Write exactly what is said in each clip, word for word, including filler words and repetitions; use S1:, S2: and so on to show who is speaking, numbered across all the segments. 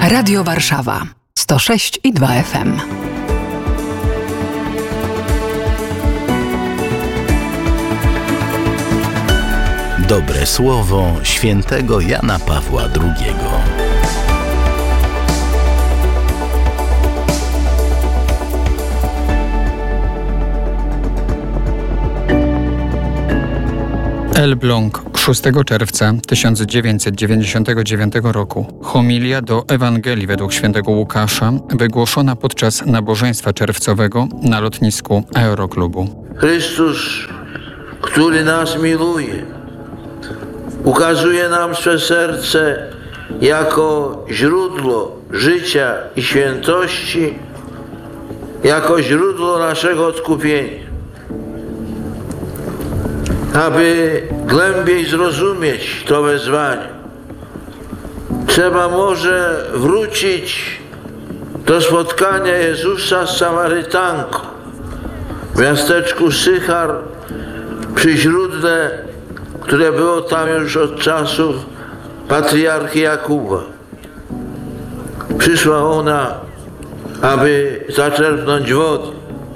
S1: Radio Warszawa sto sześć i dwa F M.
S2: Dobre słowo świętego Jana Pawła drugiego.
S3: Elbląg, szóstego czerwca tysiąc dziewięćset dziewięćdziesiątego dziewiątego roku. Homilia do Ewangelii według świętego Łukasza, wygłoszona podczas nabożeństwa czerwcowego na lotnisku Aeroklubu.
S4: Chrystus, który nas miluje, ukazuje nam swe serce jako źródło życia i świętości, jako źródło naszego odkupienia. Aby głębiej zrozumieć to wezwanie, trzeba może wrócić do spotkania Jezusa z Samarytanką w miasteczku Sychar przy źródle, które było tam już od czasów patriarchy Jakuba. Przyszła ona, aby zaczerpnąć wody.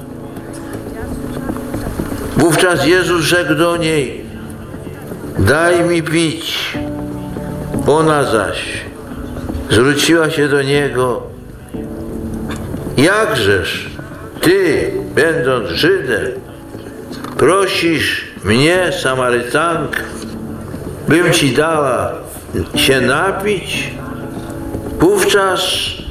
S4: Wówczas Jezus rzekł do niej: daj mi pić. Ona zaś zwróciła się do Niego: jakżeż Ty, będąc Żydem, prosisz mnie, Samarytankę, bym Ci dała się napić? Wówczas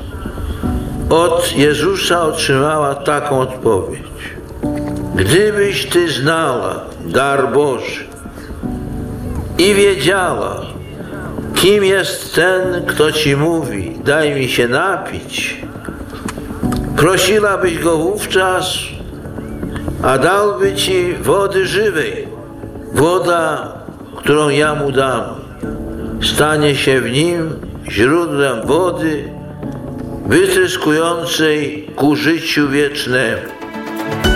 S4: od Jezusa otrzymała taką odpowiedź: gdybyś Ty znała dar Boży i wiedziała, kim jest ten, kto Ci mówi, daj mi się napić, prosiłabyś Go wówczas, a dałby Ci wody żywej. Woda, którą ja Mu dam, stanie się w nim źródłem wody wytryskującej ku życiu wiecznemu.